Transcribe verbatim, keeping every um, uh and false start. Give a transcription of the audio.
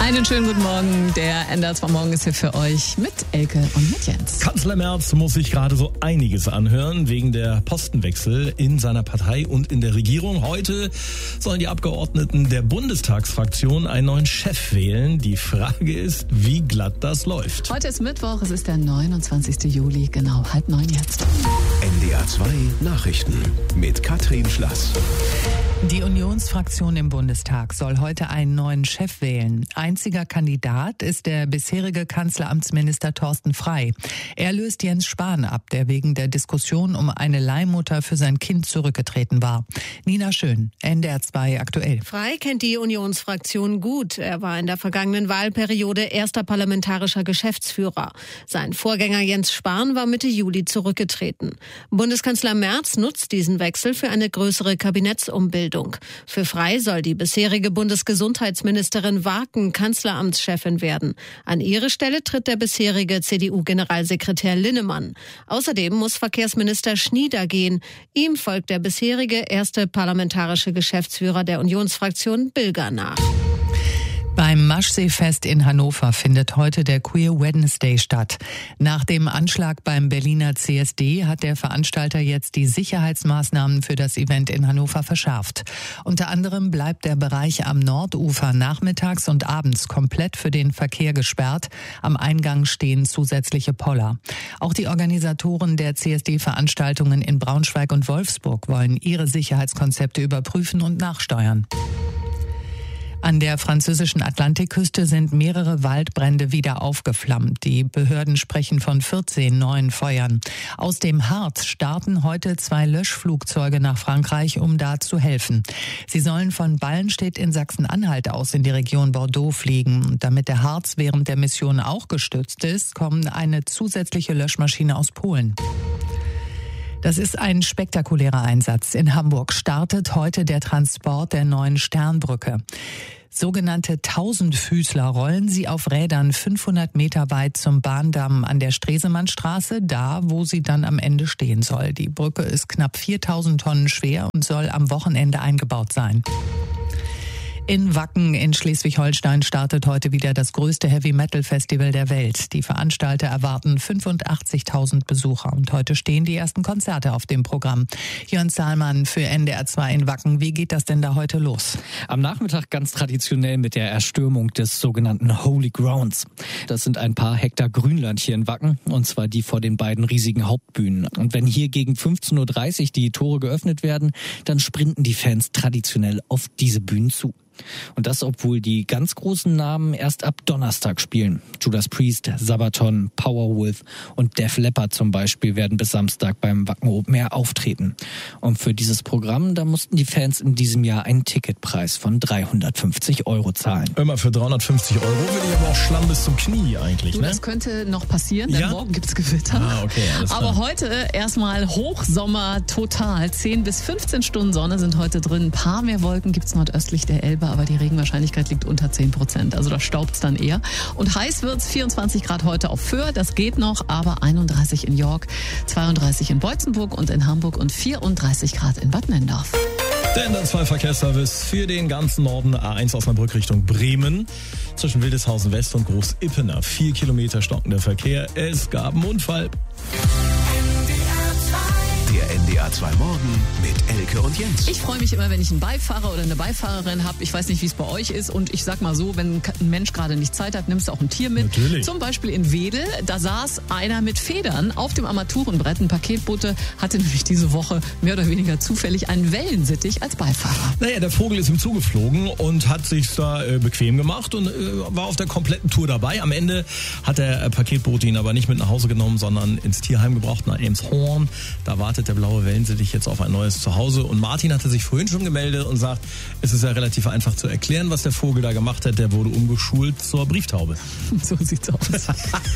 Einen schönen guten Morgen. Der N D R zwei Morgen ist hier für euch mit Elke und mit Jens. Kanzler Merz muss sich gerade so einiges anhören wegen der Postenwechsel in seiner Partei und in der Regierung. Heute sollen die Abgeordneten der Bundestagsfraktion einen neuen Chef wählen. Die Frage ist, wie glatt das läuft. Heute ist Mittwoch, es ist der neunundzwanzigsten Juli, genau halb neun jetzt. N D R zwei Nachrichten mit Katrin Schlass. Die Unionsfraktion im Bundestag soll heute einen neuen Chef wählen. Einziger Kandidat ist der bisherige Kanzleramtsminister Thorsten Frey. Er löst Jens Spahn ab, der wegen der Diskussion um eine Leihmutter für sein Kind zurückgetreten war. Nina Schön, N D R zwei aktuell. Frey kennt die Unionsfraktion gut. Er war in der vergangenen Wahlperiode erster parlamentarischer Geschäftsführer. Sein Vorgänger Jens Spahn war Mitte Juli zurückgetreten. Bundeskanzler Merz nutzt diesen Wechsel für eine größere Kabinettsumbildung. Für Frey soll die bisherige Bundesgesundheitsministerin Waken Kanzleramtschefin werden. An ihre Stelle tritt der bisherige C D U-Generalsekretär Linnemann. Außerdem muss Verkehrsminister Schnieder gehen. Ihm folgt der bisherige erste parlamentarische Geschäftsführer der Unionsfraktion Bilger nach. Beim Maschseefest in Hannover findet heute der Queer Wednesday statt. Nach dem Anschlag beim Berliner C S D hat der Veranstalter jetzt die Sicherheitsmaßnahmen für das Event in Hannover verschärft. Unter anderem bleibt der Bereich am Nordufer nachmittags und abends komplett für den Verkehr gesperrt. Am Eingang stehen zusätzliche Poller. Auch die Organisatoren der C S D-Veranstaltungen in Braunschweig und Wolfsburg wollen ihre Sicherheitskonzepte überprüfen und nachsteuern. An der französischen Atlantikküste sind mehrere Waldbrände wieder aufgeflammt. Die Behörden sprechen von vierzehn neuen Feuern. Aus dem Harz starten heute zwei Löschflugzeuge nach Frankreich, um da zu helfen. Sie sollen von Ballenstedt in Sachsen-Anhalt aus in die Region Bordeaux fliegen. Und damit der Harz während der Mission auch gestützt ist, kommt eine zusätzliche Löschmaschine aus Polen. Das ist ein spektakulärer Einsatz. In Hamburg startet heute der Transport der neuen Sternbrücke. Sogenannte Tausendfüßler rollen sie auf Rädern fünfhundert Meter weit zum Bahndamm an der Stresemannstraße, da wo sie dann am Ende stehen soll. Die Brücke ist knapp viertausend Tonnen schwer und soll am Wochenende eingebaut sein. In Wacken in Schleswig-Holstein startet heute wieder das größte Heavy-Metal-Festival der Welt. Die Veranstalter erwarten fünfundachtzigtausend Besucher und heute stehen die ersten Konzerte auf dem Programm. Jörn Zahlmann für N D R zwei in Wacken. Wie geht das denn da heute los? Am Nachmittag ganz traditionell mit der Erstürmung des sogenannten Holy Grounds. Das sind ein paar Hektar Grünland hier in Wacken, und zwar die vor den beiden riesigen Hauptbühnen. Und wenn hier gegen fünfzehn Uhr dreißig die Tore geöffnet werden, dann sprinten die Fans traditionell auf diese Bühnen zu. Und das, obwohl die ganz großen Namen erst ab Donnerstag spielen. Judas Priest, Sabaton, Powerwolf und Def Leppard zum Beispiel werden bis Samstag beim Wacken Open Air auftreten. Und für dieses Programm, da mussten die Fans in diesem Jahr einen Ticketpreis von dreihundertfünfzig Euro zahlen. Immer für dreihundertfünfzig Euro würde ich aber auch Schlamm bis zum Knie eigentlich, Du, ne? das könnte noch passieren, denn Ja? morgen gibt's Gewitter. Ah, okay, alles klar. Aber heute erstmal Hochsommer total. zehn bis fünfzehn Stunden Sonne sind heute drin. Ein paar mehr Wolken gibt's nordöstlich der Elbe, aber die Regenwahrscheinlichkeit liegt unter zehn Prozent. Also da staubt's dann eher. Und heiß wird's, vierundzwanzig Grad heute auf Föhr, das geht noch, aber einunddreißig in York, zweiunddreißig in Beutzenburg und in Hamburg und vierunddreißig Grad in Bad Nennendorf. Der N D R zwei Verkehrsservice für den ganzen Norden, A eins Osnabrück Richtung Bremen. Zwischen Wildeshausen West und Groß-Ippener. Vier Kilometer stockender Verkehr. Es gab einen Unfall. Der N D R zwei Morgen mit Elke und Jens. Ich freue mich immer, wenn ich einen Beifahrer oder eine Beifahrerin habe. Ich weiß nicht, wie es bei euch ist. Und ich sag mal so, wenn ein Mensch gerade nicht Zeit hat, nimmst du auch ein Tier mit. Natürlich. Zum Beispiel in Wedel, da saß einer mit Federn auf dem Armaturenbrett. Ein Paketbote hatte nämlich diese Woche mehr oder weniger zufällig einen Wellensittich als Beifahrer. Naja, der Vogel ist ihm zugeflogen und hat sich da äh, bequem gemacht und äh, war auf der kompletten Tour dabei. Am Ende hat der äh, Paketbote ihn aber nicht mit nach Hause genommen, sondern ins Tierheim gebracht, nach Elmshorn. Da wartet der blaue Wellensittich jetzt auf ein neues Zuhause. Und Martin hatte sich vorhin schon gemeldet und sagt, es ist ja relativ einfach zu erklären, was der Vogel da gemacht hat. Der wurde umgeschult zur Brieftaube. So sieht's aus.